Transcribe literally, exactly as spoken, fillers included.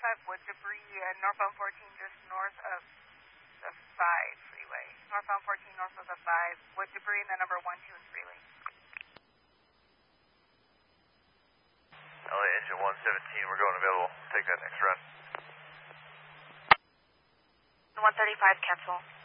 thirty-five, wood debris, uh, northbound fourteen, just north of the five freeway. Northbound fourteen, north of the five, wood debris, and the number one, two, and three lane. L A engine one seventeen, we're going available. Take that next run. one thirty-five, cancel.